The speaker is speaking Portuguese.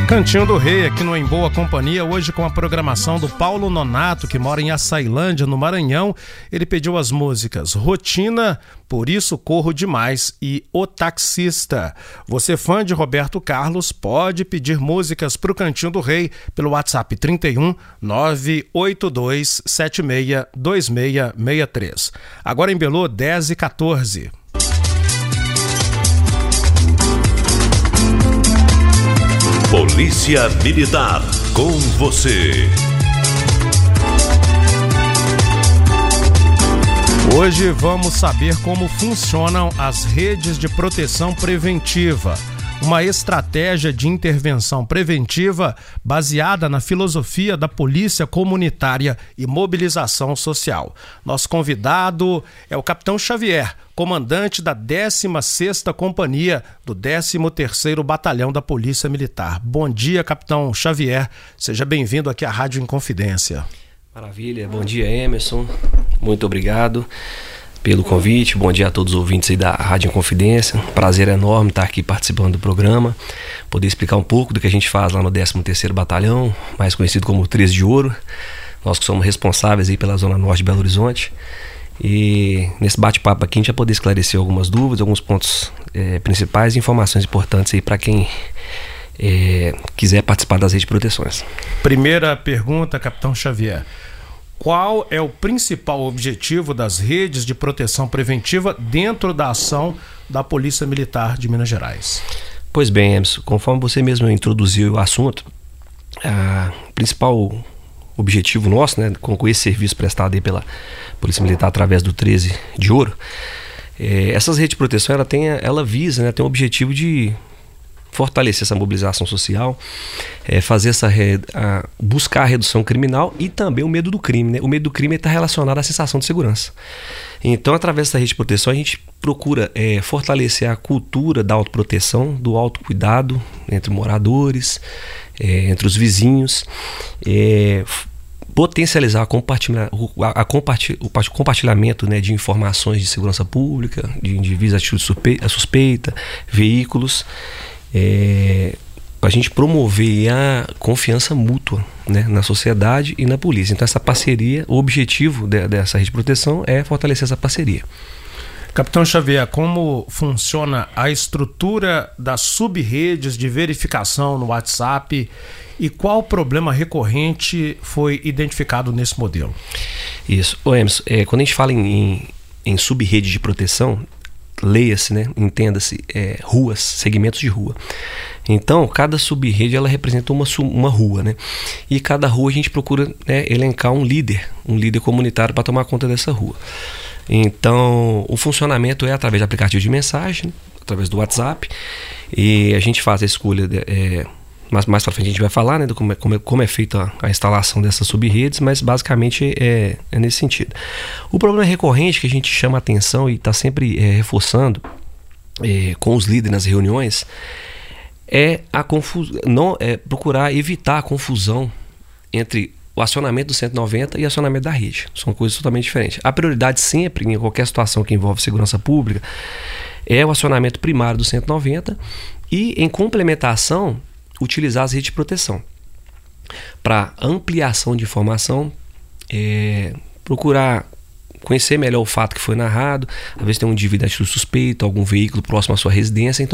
Cantinho do Rei, aqui no Em Boa Companhia, hoje com a programação do Paulo Nonato, que mora em Açailândia, no Maranhão. Ele pediu as músicas Rotina, Por Isso Corro Demais e O Taxista. Você, fã de Roberto Carlos, pode pedir músicas para o Cantinho do Rei pelo WhatsApp 31 982 76 2663. Agora em Belô, 10h14. Polícia Militar, com você. Hoje vamos saber como funcionam as redes de proteção preventiva. Uma estratégia de intervenção preventiva baseada na filosofia da polícia comunitária e mobilização social. Nosso convidado é o Capitão Xavier, comandante da 16ª Companhia do 13º Batalhão da Polícia Militar. Bom dia, Capitão Xavier. Seja bem-vindo aqui à Rádio Inconfidência. Maravilha. Bom dia, Emerson. Muito obrigado pelo convite. Bom dia a todos os ouvintes aí da Rádio Inconfidência. Prazer enorme estar aqui participando do programa, poder explicar um pouco do que a gente faz lá no 13º Batalhão, mais conhecido como 13 de Ouro. Nós que somos responsáveis aí pela Zona Norte de Belo Horizonte. E nesse bate-papo aqui a gente vai poder esclarecer algumas dúvidas, alguns pontos principais e informações importantes aí para quem quiser participar das redes de proteções. Primeira pergunta, Capitão Xavier. Qual é o principal objetivo das redes de proteção preventiva dentro da ação da Polícia Militar de Minas Gerais? Pois bem, Emerson, conforme você mesmo introduziu o assunto, o principal objetivo nosso, né, com esse serviço prestado aí pela Polícia Militar através do 13 de Ouro, essas redes de proteção ela visa, né, tem o objetivo de fortalecer essa mobilização social, fazer buscar a redução criminal e também o medo do crime, né? O medo do crime está relacionado à sensação de segurança. Então, através dessa rede de proteção, a gente procura fortalecer a cultura da autoproteção, do autocuidado entre moradores, entre os vizinhos, potencializar o compartilhamento, né, de informações de segurança pública, de indivíduos, atitude suspeita, veículos, para a gente promover a confiança mútua, né, na sociedade e na polícia. Então essa parceria, o objetivo dessa rede de proteção é fortalecer essa parceria. Capitão Xavier, como funciona a estrutura das sub-redes de verificação no WhatsApp e qual problema recorrente foi identificado nesse modelo? Isso. Emerson, quando a gente fala em sub-rede de proteção, leia-se, né, entenda-se, ruas, segmentos de rua. Então, cada sub-rede ela representa uma rua, né? E cada rua a gente procura, né, elencar um líder comunitário para tomar conta dessa rua. Então, o funcionamento é através de aplicativo de mensagem, através do WhatsApp, e a gente faz a escolha mais para frente a gente vai falar, né, de como é feita a instalação dessas sub-redes, mas basicamente é nesse sentido. O problema recorrente que a gente chama a atenção e está sempre reforçando com os líderes nas reuniões é procurar evitar a confusão entre o acionamento do 190 e o acionamento da rede. São coisas totalmente diferentes. A prioridade sempre, em qualquer situação que envolve segurança pública, é o acionamento primário do 190 e, em complementação, utilizar as redes de proteção. Para ampliação de informação, procurar conhecer melhor o fato que foi narrado, às vezes tem um indivíduo suspeito, algum veículo próximo à sua residência, então